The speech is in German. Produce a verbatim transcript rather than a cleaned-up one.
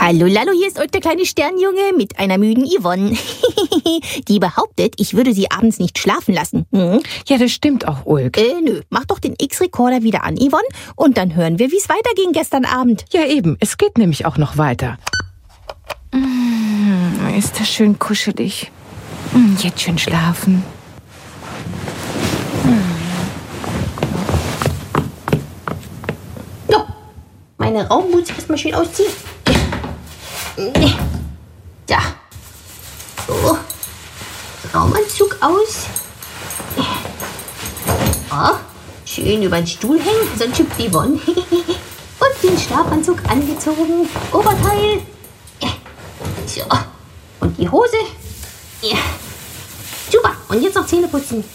Hallo Lallo, hier ist euch der kleine Sternjunge mit einer müden Yvonne. Die behauptet, ich würde sie abends nicht schlafen lassen. Hm? Ja, das stimmt auch, Ulk. Äh, nö. Mach doch den X-Recorder wieder an, Yvonne, und dann hören wir, wie es weiterging gestern Abend. Ja, eben. Es geht nämlich auch noch weiter. Mmh, ist das schön kuschelig. Mmh, jetzt schön schlafen. So, meine Raummütze erstmal schön ausziehen. Da. So. Raumanzug aus. Oh, schön über den Stuhl hängen, so ein Typ wie Yvonne. Und den Schlafanzug angezogen. Oberteil. So. Und die Hose. Ja. Super. Und jetzt noch Zähne putzen.